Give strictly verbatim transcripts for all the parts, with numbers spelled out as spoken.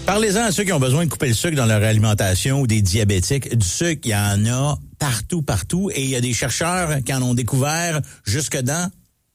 Parlez-en à ceux qui ont besoin de couper le sucre dans leur alimentation ou des diabétiques. Du sucre, il y en a partout, partout. Et il y a des chercheurs qui en ont découvert jusque dans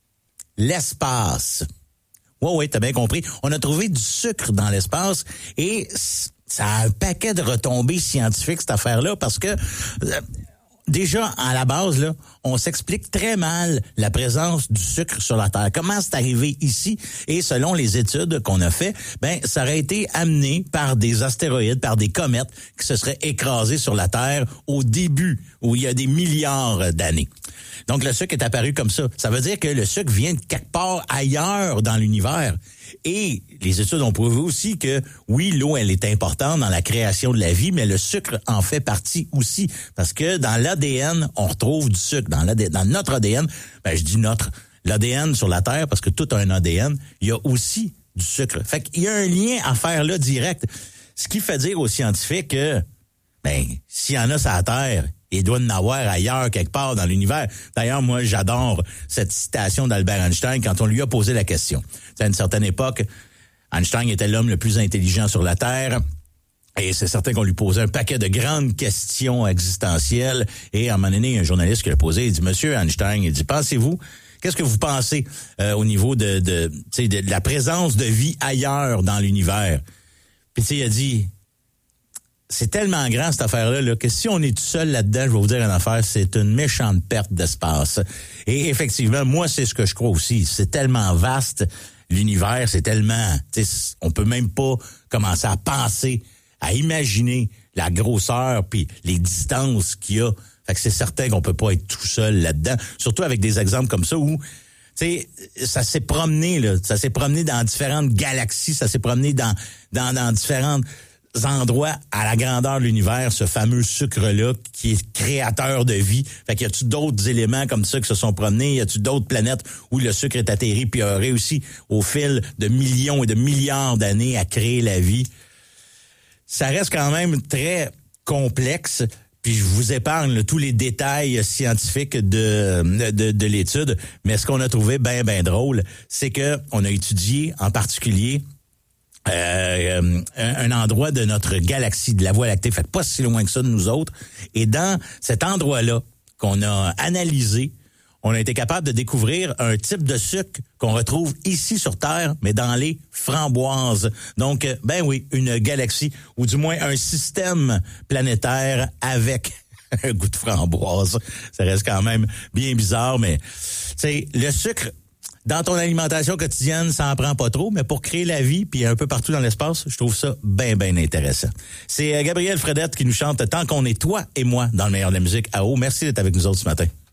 l'espace. Oui, oui, t'as bien compris. On a trouvé du sucre dans l'espace et ça a un paquet de retombées scientifiques, cette affaire-là, parce que... Euh, déjà, à la base, là, on s'explique très mal la présence du sucre sur la Terre. Comment c'est arrivé ici? Et selon les études qu'on a fait, ben, ça aurait été amené par des astéroïdes, par des comètes qui se seraient écrasés sur la Terre au début, où il y a des milliards d'années. Donc, le sucre est apparu comme ça. Ça veut dire que le sucre vient de quelque part ailleurs dans l'univers. Et les études ont prouvé aussi que, oui, l'eau, elle est importante dans la création de la vie, mais le sucre en fait partie aussi. Parce que dans l'A D N, on retrouve du sucre. Dans, l'A D N, dans notre A D N, ben, je dis notre, l'A D N sur la Terre, parce que tout a un A D N, il y a aussi du sucre. Fait qu'il y a un lien à faire là direct. Ce qui fait dire aux scientifiques que, ben, s'il y en a sur la Terre, il doit y en avoir ailleurs, quelque part dans l'univers. D'ailleurs, moi, j'adore cette citation d'Albert Einstein quand on lui a posé la question. À une certaine époque, Einstein était l'homme le plus intelligent sur la Terre. Et c'est certain qu'on lui posait un paquet de grandes questions existentielles. Et à un moment donné, un journaliste qui l'a posé, il dit, Monsieur Einstein, il dit, pensez-vous, qu'est-ce que vous pensez euh, au niveau de, de, de, de la présence de vie ailleurs dans l'univers? Puis tu sais, il a dit... C'est tellement grand, cette affaire-là, là, que si on est tout seul là-dedans, je vais vous dire une affaire, c'est une méchante perte d'espace. Et effectivement, moi, c'est ce que je crois aussi. C'est tellement vaste, l'univers, c'est tellement... On peut même pas commencer à penser, à imaginer la grosseur puis les distances qu'il y a. Fait que c'est certain qu'on peut pas être tout seul là-dedans. Surtout avec des exemples comme ça où... Tu sais, ça s'est promené, là. Ça s'est promené dans différentes galaxies, ça s'est promené dans, dans, dans différentes... endroits à la grandeur de l'univers, ce fameux sucre-là qui est créateur de vie. Fait qu'il y a-tu d'autres éléments comme ça qui se sont promenés? Y a-tu d'autres planètes où le sucre est atterri puis a réussi au fil de millions et de milliards d'années à créer la vie? Ça reste quand même très complexe. Puis je vous épargne là, tous les détails scientifiques de, de, de l'étude. Mais ce qu'on a trouvé bien, bien drôle, c'est que on a étudié en particulier Euh, un, un endroit de notre galaxie, de la Voie lactée, fait pas si loin que ça de nous autres. Et dans cet endroit-là qu'on a analysé, on a été capable de découvrir un type de sucre qu'on retrouve ici sur Terre, mais dans les framboises. Donc, ben oui, une galaxie, ou du moins un système planétaire avec un goût de framboise. Ça reste quand même bien bizarre, mais tu sais, le sucre... Dans ton alimentation quotidienne, ça en prend pas trop, mais pour créer la vie, puis un peu partout dans l'espace, je trouve ça bien, bien intéressant. C'est Gabriel Fredette qui nous chante « Tant qu'on est toi et moi » dans le meilleur de la musique à eau. Merci d'être avec nous autres ce matin.